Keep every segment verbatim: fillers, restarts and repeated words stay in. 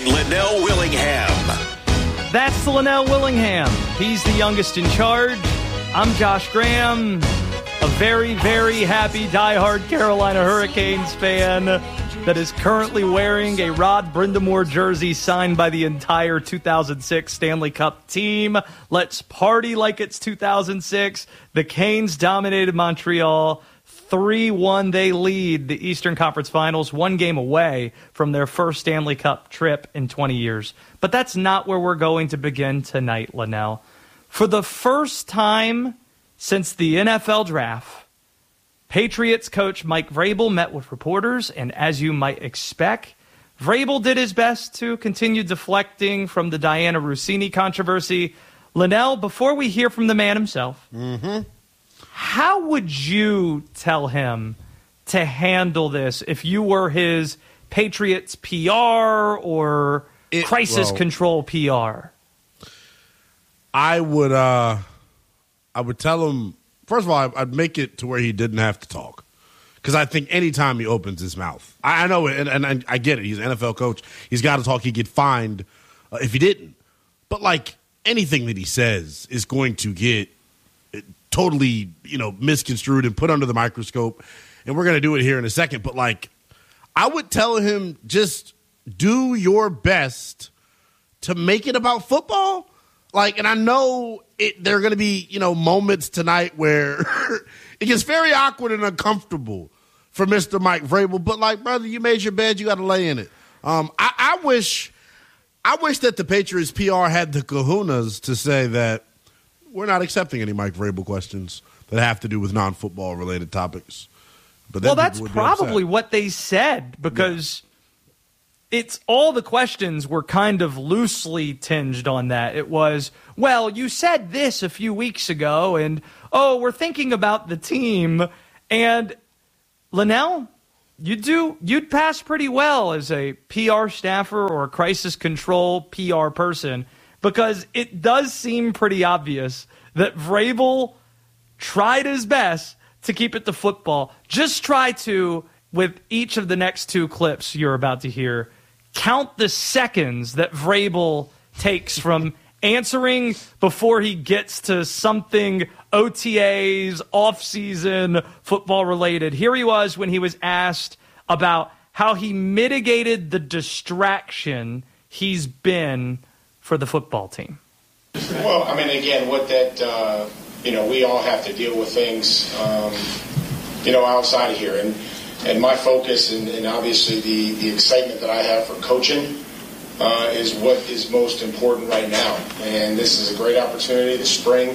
and Linnell Willingham. That's Linnell Willingham. He's the youngest in charge. I'm Josh Graham, a very, very happy diehard Carolina Hurricanes fan that is currently wearing a Rod Brindamore jersey signed by the entire two thousand six Stanley Cup team. Let's party like it's two thousand six. The Canes dominated Montreal. three one, they lead the Eastern Conference Finals, one game away from their first Stanley Cup trip in twenty years. But that's not where we're going to begin tonight, Linnell. For the first time since the N F L draft, Patriots coach Mike Vrabel met with reporters, and as you might expect, Vrabel did his best to continue deflecting from the Diana Russini controversy. Linnell, before we hear from the man himself, mm-hmm. how would you tell him to handle this if you were his Patriots P R or it, crisis well, control P R? I would, uh, I would tell him. First of all, I'd make it to where he didn't have to talk, because I think anytime he opens his mouth, I, I know it, and, and I get it. He's an N F L coach. He's got to talk. He'd get fined uh, if he didn't. But like anything that he says is going to get totally, you know, misconstrued and put under the microscope. And we're going to do it here in a second. But, like, I would tell him just do your best to make it about football. Like, and I know it, there are going to be, you know, moments tonight where it gets very awkward and uncomfortable for Mister Mike Vrabel. But, like, brother, you made your bed, you got to lay in it. Um, I, I wish, I wish that the Patriots P R had the kahunas to say that we're not accepting any Mike Vrabel questions that have to do with non-football related topics. But well, that's probably what they said, because yeah. it's all the questions were kind of loosely tinged on that. It was, well, you said this a few weeks ago, and, oh, we're thinking about the team. And, Linnell, you do, you'd pass pretty well as a P R staffer or a crisis control P R person, because it does seem pretty obvious that Vrabel tried his best to keep it to football. Just try to, with each of the next two clips you're about to hear, count the seconds that Vrabel takes from answering before he gets to something O T As, off-season, football-related. Here he was when he was asked about how he mitigated the distraction he's been for the football team. Well, I mean, again, what that, uh, you know, we all have to deal with things, um, you know, outside of here. And and my focus and, and obviously the, the excitement that I have for coaching uh, is what is most important right now. And this is a great opportunity, the spring.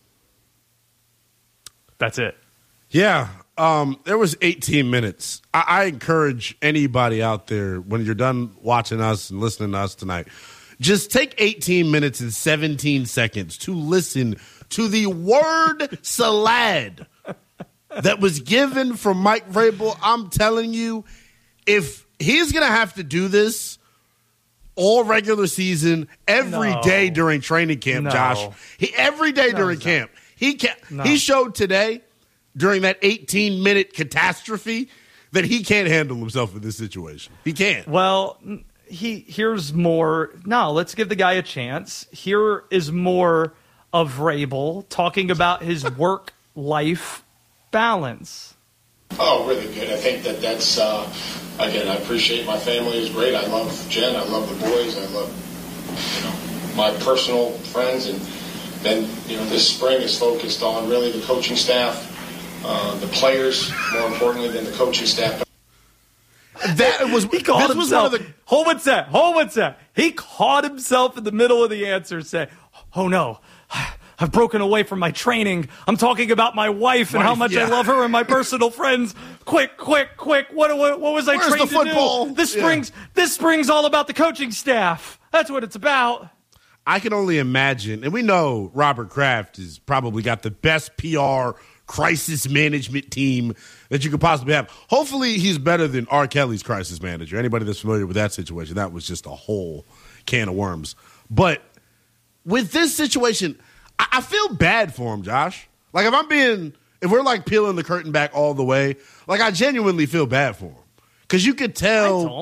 That's it. Yeah. Um, there was eighteen minutes. I, I encourage anybody out there, when you're done watching us and listening to us tonight, just take eighteen minutes and seventeen seconds to listen to the word salad that was given from Mike Vrabel. I'm telling you, if he's going to have to do this all regular season, every no. day during training camp, no. Josh, he, every day no, during camp, he can, no. he showed today during that eighteen-minute catastrophe that he can't handle himself in this situation. He can't. Well, he here's more. No, let's give the guy a chance. Here is more of Vrabel talking about his work-life balance. Oh, really good. I think that that's, uh, again, I appreciate my family is great. I love Jen. I love the boys. I love, you know, my personal friends. And then, you know, this spring is focused on really the coaching staff, uh, the players, more importantly than the coaching staff. That was he caught this was himself. one of the Hold one sec. Hold one sec. He caught himself in the middle of the answer, saying, "Oh no, I've broken away from my training. I'm talking about my wife and wife, how much yeah. I love her and my personal friends. Quick, quick, quick! What what, what was I Where's trained the football? to do? This Yeah. spring's this spring's all about the coaching staff. That's what it's about." I can only imagine, and we know Robert Kraft has probably got the best P R crisis management team that you could possibly have. Hopefully he's better than R. Kelly's crisis manager. Anybody that's familiar with that situation, that was just a whole can of worms. But with this situation, I, I feel bad for him, Josh. Like, if I'm being, if we're like peeling the curtain back all the way, like, I genuinely feel bad for him. Because you could tell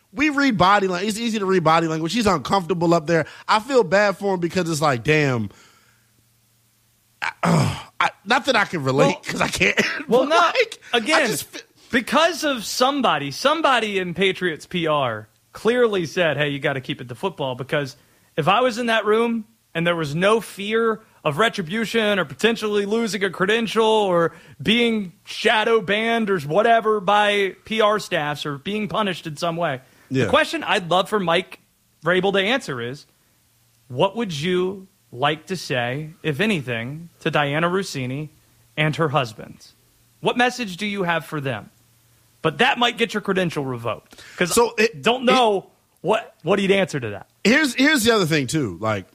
we read body language. It's easy to read body language. He's uncomfortable up there. I feel bad for him because it's like, damn. I, uh, I, not that I can relate because well, I can't. Well, not like, again just, because of somebody. Somebody in Patriots P R clearly said, "Hey, you got to keep it to football." Because if I was in that room and there was no fear of retribution or potentially losing a credential or being shadow banned or whatever by P R staffs or being punished in some way, yeah. the question I'd love for Mike Vrabel to answer is, what would you like to say, if anything, to Dianna Russini and her husband? What message do you have for them? But that might get your credential revoked. Because so I don't know it, what, what he'd answer to that. Here's here's the other thing, too. Like,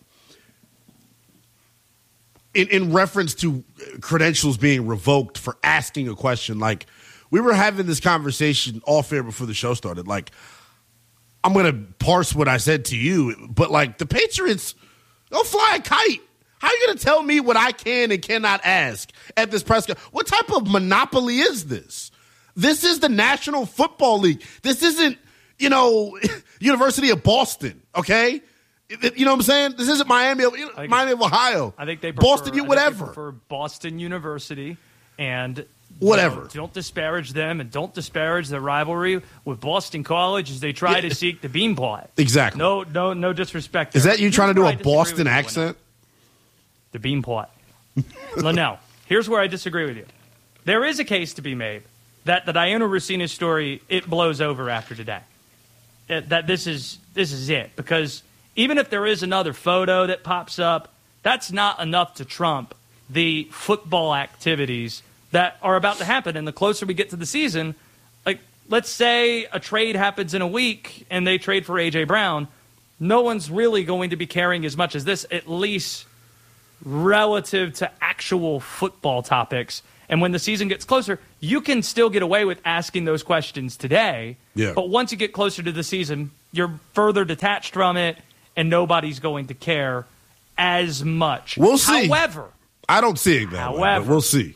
in, in reference to credentials being revoked for asking a question, like, we were having this conversation off air before the show started. Like, I'm going to parse what I said to you, but, like, the Patriots – go fly a kite. How are you going to tell me what I can and cannot ask at this press conference? What type of monopoly is this? This is the National Football League. This isn't, you know, University of Boston, okay? You know what I'm saying? This isn't Miami, Miami of Ohio. I think they prefer, Boston, you whatever. For Boston University and whatever. You know, don't disparage them and don't disparage the rivalry with Boston College as they try yeah. to seek the bean plot. Exactly. No, no, no disrespect. Is there. that you here's trying to do a Boston you, accent? The bean plot. Linnell, here's where I disagree with you. There is a case to be made that the Dianna Russini story, it blows over after today. It, that this is this is it. Because even if there is another photo that pops up, that's not enough to trump the football activities that are about to happen. And the closer we get to the season, like, let's say a trade happens in a week and they trade for A J. Brown, no one's really going to be caring as much as this, at least relative to actual football topics. And when the season gets closer, you can still get away with asking those questions today. Yeah. But once you get closer to the season, you're further detached from it, and nobody's going to care as much. We'll see. However, I don't see it that however, way, but we'll see.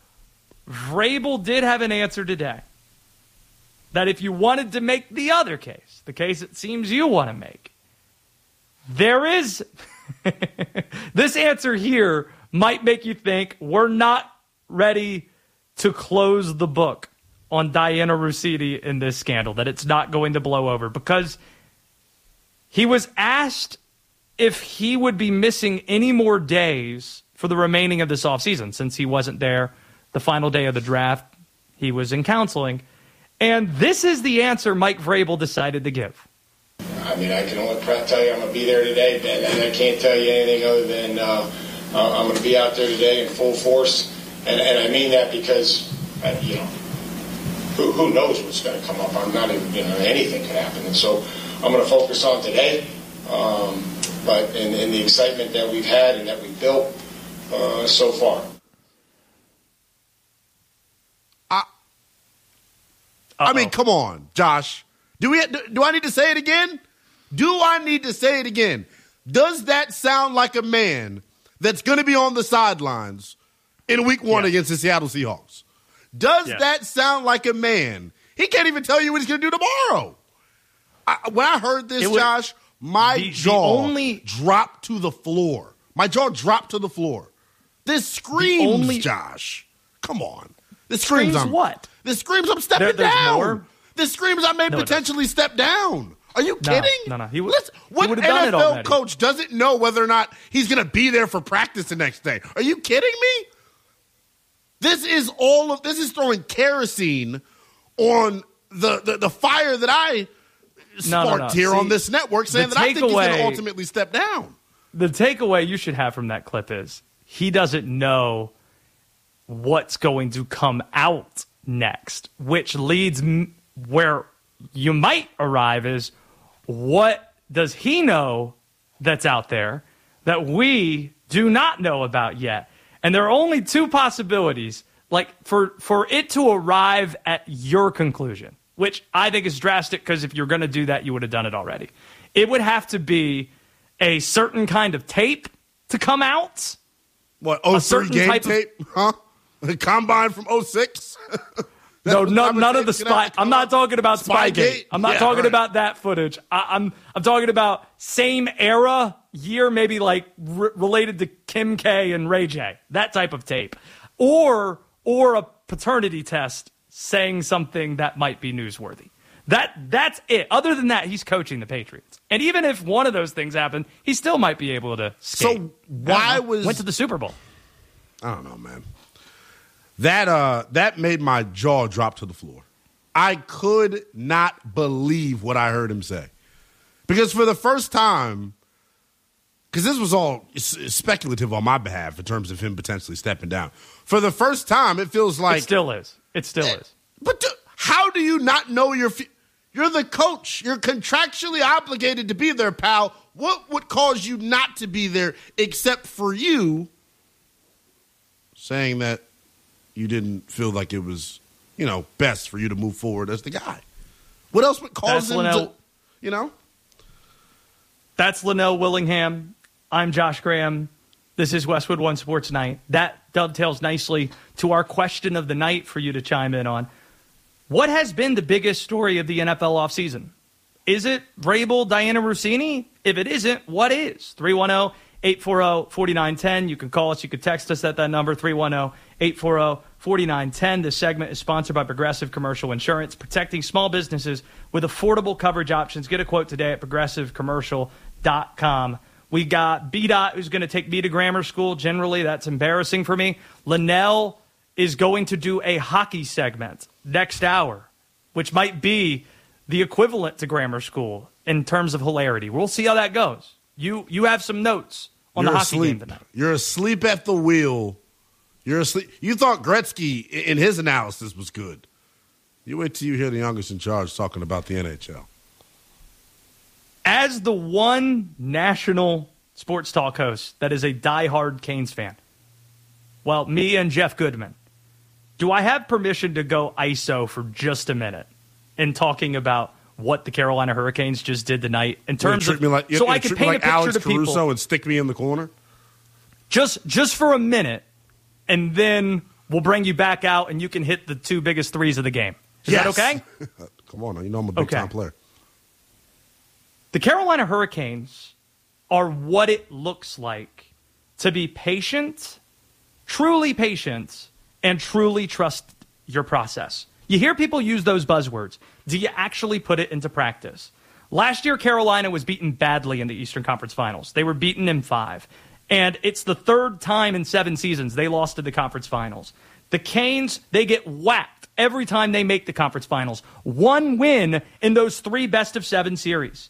Vrabel did have an answer today that if you wanted to make the other case, the case it seems you want to make, there is this answer here might make you think we're not ready to close the book on Dianna Russini in this scandal, that it's not going to blow over, because he was asked if he would be missing any more days for the remaining of this offseason since he wasn't there the final day of the draft. He was in counseling. And this is the answer Mike Vrabel decided to give. I mean, I can only tell you I'm going to be there today, Ben, and I can't tell you anything other than uh, I'm going to be out there today in full force. And, and I mean that because, uh, you know, who, who knows what's going to come up. I'm not even, you know, anything could happen. And so I'm going to focus on today. Um, but in, in the excitement that we've had and that we've built uh, so far. I, I mean, come on, Josh. Do we? Do, do I need to say it again? Do I need to say it again? Does that sound like a man that's going to be on the sidelines in week one yes. against the Seattle Seahawks? Does yes. that sound like a man? He can't even tell you what he's going to do tomorrow. I, when I heard this, was, Josh, my the, jaw the only, dropped to the floor. My jaw dropped to the floor. This screams, only, Josh. Come on. This screams, screams I'm, what? This screams I'm stepping there, down. More? This screams I may no, potentially step down. Are you no, kidding? No, no. He, w- what he would have N done F L it already. coach doesn't know whether or not he's going to be there for practice the next day? Are you kidding me? This is all of this is throwing kerosene on the, the, the fire that I sparked no, no, no. here See, on this network, saying that I think he's going to ultimately step down. The takeaway you should have from that clip is he doesn't know what's going to come out next, which leads m- where you might arrive is, what does he know that's out there that we do not know about yet? And there are only two possibilities, like for, for it to arrive at your conclusion, which I think is drastic because if you're going to do that, you would have done it already. It would have to be a certain kind of tape to come out. What, oh three game tape? Of, huh? The combine from oh six? No, no none of the spy. I'm not talking about Spygate. Spygate. I'm not yeah, talking right. about that footage. I, I'm I'm talking about same era, year, maybe like r- related to Kim K and Ray J. That type of tape, or or a paternity test saying something that might be newsworthy. That that's it. Other than that, he's coaching the Patriots, and even if one of those things happened, he still might be able to skate. So why was went to the Super Bowl? I don't know, man. That uh, that made my jaw drop to the floor. I could not believe what I heard him say. Because for the first time, because this was all speculative on my behalf in terms of him potentially stepping down. For the first time, it feels like... It still is. It still is. But do, how do you not know your... You're the coach. You're contractually obligated to be there, pal. What would cause you not to be there except for you saying that you didn't feel like it was, you know, best for you to move forward as the guy? What else would cause him to, you know? That's Linnell Willingham. I'm Josh Graham. This is Westwood One Sports Night. That dovetails nicely to our question of the night for you to chime in on. What has been the biggest story of the N F L offseason? Is it Vrabel, Diana Rossini? If it isn't, what is? three one zero, eight four zero, four nine one zero. You can call us. You can text us at that number, three one zero, eight four zero, four nine one zero. This segment is sponsored by Progressive Commercial Insurance, protecting small businesses with affordable coverage options. Get a quote today at progressive commercial dot com. We got B Dot, who's going to take me to grammar school. Generally, that's embarrassing for me. Linnell is going to do a hockey segment next hour, which might be the equivalent to grammar school in terms of hilarity. We'll see how that goes. You you have some notes on You're the hockey asleep. game tonight. You're asleep at the wheel. You're asleep. You thought Gretzky in his analysis was good. You wait till you hear the youngest in charge talking about the N H L. As the one national sports talk host that is a diehard Canes fan, well, me and Jeff Goodman, do I have permission to go I S O for just a minute in talking about what the Carolina Hurricanes just did tonight in terms of like, so I can paint like a picture Alex to people Caruso and stick me in the corner? Just just for a minute, and then we'll bring you back out and you can hit the two biggest threes of the game. Is yes. that okay? Come on, you know I'm a big okay. time player. The Carolina Hurricanes are what it looks like to be patient, truly patient, and truly trust your process. You hear people use those buzzwords. Do you actually put it into practice? Last year, Carolina was beaten badly in the Eastern Conference Finals. They were beaten in five. And it's the third time in seven seasons they lost to the conference finals. The Canes, they get whacked every time they make the conference finals. One win in those three best of seven series.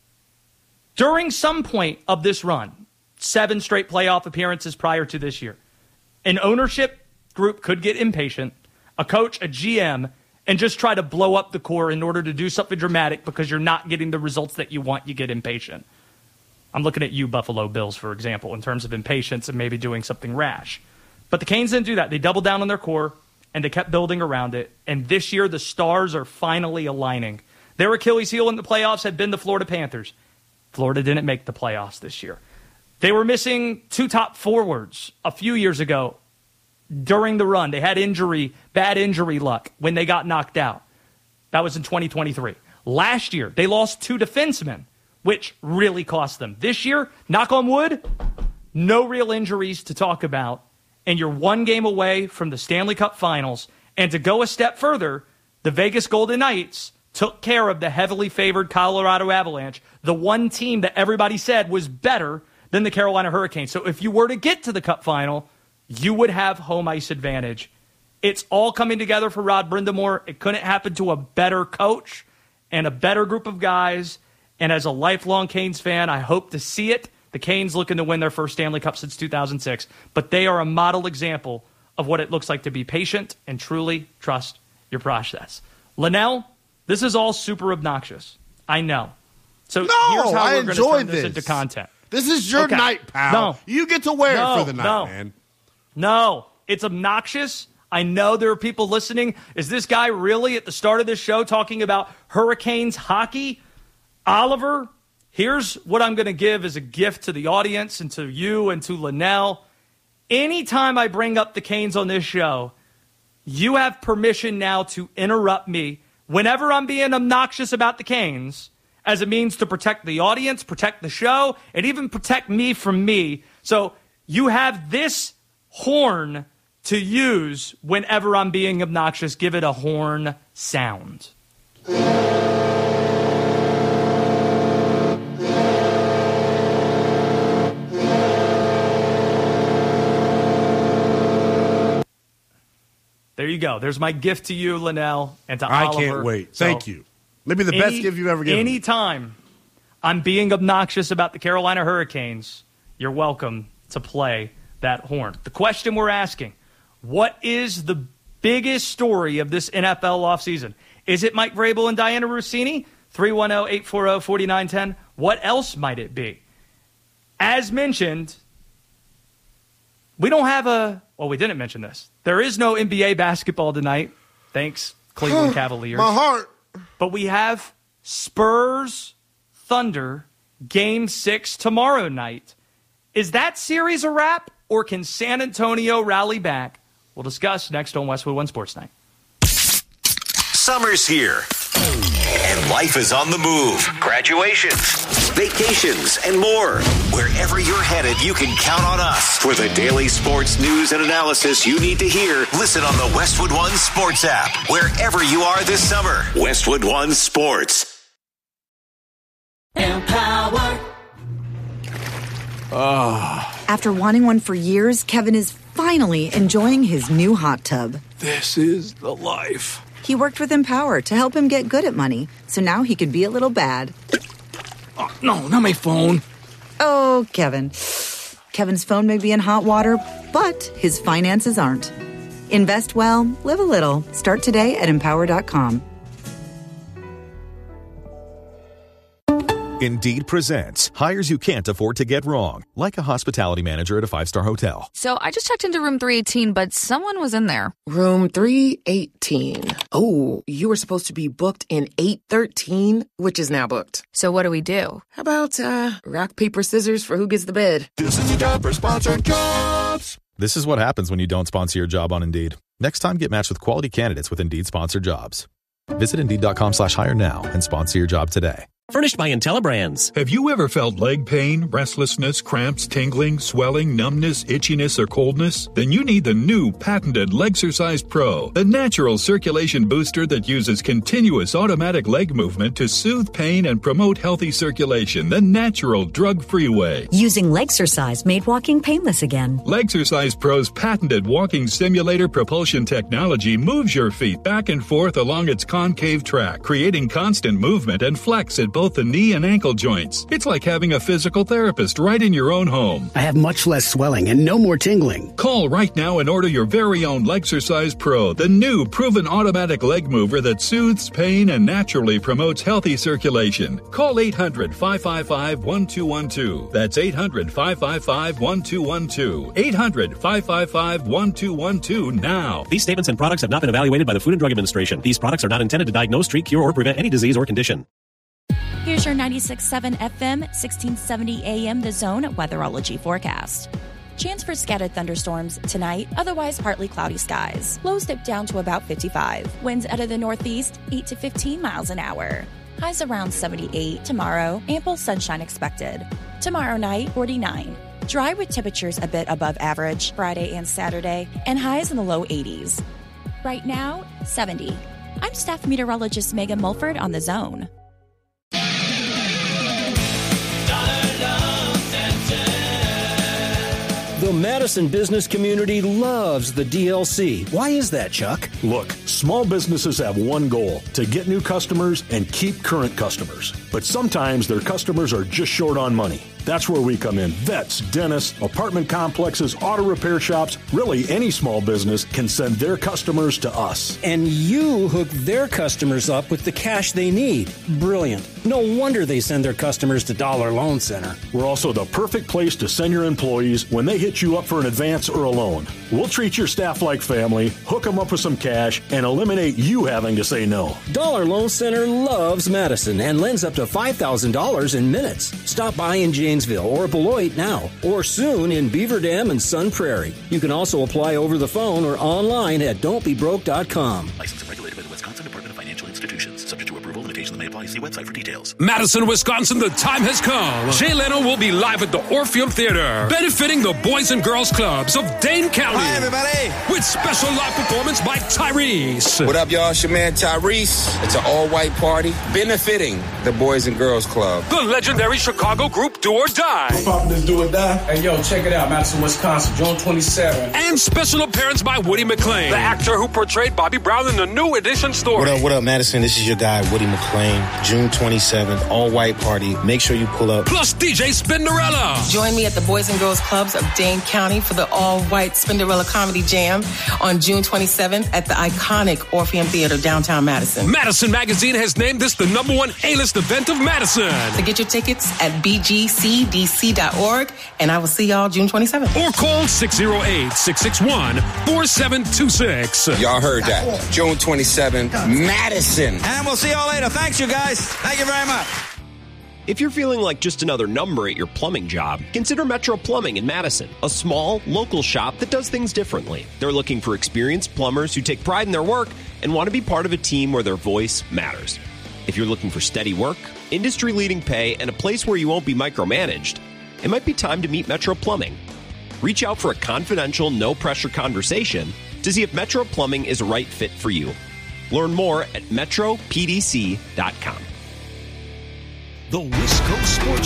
During some point of this run, seven straight playoff appearances prior to this year, an ownership group could get impatient, a coach, a G M, and just try to blow up the core in order to do something dramatic because you're not getting the results that you want. You get impatient. I'm looking at you, Buffalo Bills, for example, in terms of impatience and maybe doing something rash. But the Canes didn't do that. They doubled down on their core, and they kept building around it. And this year, the stars are finally aligning. Their Achilles heel in the playoffs had been the Florida Panthers. Florida didn't make the playoffs this year. They were missing two top forwards a few years ago during the run. They had injury, bad injury luck when they got knocked out. That was in twenty twenty-three. Last year, they lost two defensemen, which really cost them. This year, knock on wood, no real injuries to talk about, and you're one game away from the Stanley Cup Finals. And to go a step further, the Vegas Golden Knights took care of the heavily favored Colorado Avalanche, the one team that everybody said was better than the Carolina Hurricanes. So if you were to get to the Cup Final, you would have home ice advantage. It's all coming together for Rod Brindamore. It couldn't happen to a better coach and a better group of guys. And as a lifelong Canes fan, I hope to see it. The Canes looking to win their first Stanley Cup since two thousand six. But they are a model example of what it looks like to be patient and truly trust your process. Linnell, this is all super obnoxious. I know. So no, here's how I we're going to turn this this into content. This is your okay. night, pal. No. You get to wear no, it for the night, no. man. No, it's obnoxious. I know there are people listening. Is this guy really at the start of this show talking about Hurricanes hockey? Oliver, here's what I'm going to give as a gift to the audience and to you and to Linnell. Anytime I bring up the Canes on this show, you have permission now to interrupt me whenever I'm being obnoxious about the Canes as a means to protect the audience, protect the show, and even protect me from me. So you have this horn to use whenever I'm being obnoxious. Give it a horn sound. There you go. There's my gift to you, Linnell, and to I Oliver. I can't wait. So Thank you. Maybe the any, best gift you've ever given. Anytime I'm being obnoxious about the Carolina Hurricanes, you're welcome to play that horn. The question we're asking, what is the biggest story of this N F L offseason? Is it Mike Vrabel and Diana Rossini? three one zero, eight four zero, four nine one zero. What else might it be? As mentioned, we don't have a... Well, we didn't mention this. There is no N B A basketball tonight. Thanks, Cleveland Cavaliers. My heart. But we have Spurs Thunder Game six tomorrow night. Is that series a wrap, or can San Antonio rally back? We'll discuss next on Westwood One Sports Night. Summer's here, and life is on the move. Graduations, vacations, and more. Wherever you're headed, you can count on us. For the daily sports news and analysis you need to hear, listen on the Westwood One Sports app. Wherever you are this summer, Westwood One Sports. Empower. Oh. After wanting one for years, Kevin is finally enjoying his new hot tub. This is the life. He worked with Empower to help him get good at money, so now he could be a little bad. Oh, no, not my phone. Oh, Kevin. Kevin's phone may be in hot water, but his finances aren't. Invest well, live a little. Start today at empower dot com. Indeed presents hires you can't afford to get wrong, like a hospitality manager at a five-star hotel. So I just checked into room three eighteen, but someone was in there. Room three eighteen. Oh, you were supposed to be booked in eight thirteen, which is now booked. So what do we do? How about uh, rock, paper, scissors for who gets the bed? This is your job for sponsored jobs. This is what happens when you don't sponsor your job on Indeed. Next time, get matched with quality candidates with Indeed sponsored jobs. Visit Indeed.com slash hire now and sponsor your job today. Furnished by IntelliBrands. Have you ever felt leg pain, restlessness, cramps, tingling, swelling, numbness, itchiness, or coldness? Then you need the new patented Legsercise Pro, the natural circulation booster that uses continuous automatic leg movement to soothe pain and promote healthy circulation the natural, drug-free way. Using Legsercise made walking painless again. Legsercise Pro's patented walking simulator propulsion technology moves your feet back and forth along its concave track, creating constant movement and flex at both the knee and ankle joints. It's like having a physical therapist right in your own home. I have much less swelling and no more tingling. Call right now and order your very own Legsercise Pro, the new proven automatic leg mover that soothes pain and naturally promotes healthy circulation. Call eight hundred, five five five, one two one two. That's eight hundred, five five five, one two one two. eight hundred, five five five, one two one two now. These statements and products have not been evaluated by the Food and Drug Administration. These products are not intended to diagnose, treat, cure, or prevent any disease or condition. Here's your ninety-six point seven F M, sixteen seventy A M The Zone weatherology forecast. Chance for scattered thunderstorms tonight, otherwise partly cloudy skies. Lows dip down to about fifty-five. Winds out of the northeast, eight to fifteen miles an hour. Highs around seventy-eight tomorrow, ample sunshine expected. Tomorrow night, forty-nine. Dry with temperatures a bit above average Friday and Saturday, and highs in the low eighties. Right now, seventy. I'm staff meteorologist Megan Mulford on The Zone. The Madison business community loves the D L C. Why is that, Chuck? Look, small businesses have one goal, to get new customers and keep current customers. But sometimes their customers are just short on money. That's where we come in. Vets, dentists, apartment complexes, auto repair shops, really any small business can send their customers to us. And you hook their customers up with the cash they need. Brilliant. No wonder they send their customers to Dollar Loan Center. We're also the perfect place to send your employees when they hit you up for an advance or a loan. We'll treat your staff like family, hook them up with some cash, and and eliminate you having to say no. Dollar Loan Center loves Madison and lends up to five thousand dollars in minutes. Stop by in Janesville or Beloit now, or soon in Beaver Dam and Sun Prairie. You can also apply over the phone or online at don't be broke dot com. Licensed and regulated by the Wisconsin Department of Financial Institutions. Subject to approval, limitations may apply. See website for details. Madison, Wisconsin, the time has come. Jay Leno will be live at the Orpheum Theater, benefiting the Boys and Girls Clubs of Dane County. Hi, everybody. With special live performance by Tyrese. What up, y'all? It's your man Tyrese. It's an all-white party benefiting the Boys and Girls Club. The legendary Chicago group Do or Die. What's poppin' this Do or Die? Hey, yo, check it out. Madison, Wisconsin, June twenty-seventh. And special appearance by Woody McClain, the actor who portrayed Bobby Brown in the New Edition story. What up, what up, Madison? This is your guy, Woody McClain. June twenty-seventh, all-white party. Make sure you pull up. Plus D J Spinderella. Join me at the Boys and Girls Clubs of Dane County for the all-white Spinderella Comedy Jam on June twenty-seventh at the iconic Orpheum Theater, downtown Madison. Madison Magazine has named this the number one A-list event of Madison. To get your tickets at b g c d c dot org, and I will see y'all June twenty-seventh. Or call six oh eight, six six one, four seven two six. Y'all heard that. June twenty-seventh, Madison. And we'll see y'all later. Thanks, you guys. Thank you very much. If you're feeling like just another number at your plumbing job, consider Metro Plumbing in Madison, a small, local shop that does things differently. They're looking for experienced plumbers who take pride in their work and want to be part of a team where their voice matters. If you're looking for steady work, industry-leading pay, and a place where you won't be micromanaged, it might be time to meet Metro Plumbing. Reach out for a confidential, no-pressure conversation to see if Metro Plumbing is a right fit for you. Learn more at metro p d c dot com. The Wisco Sports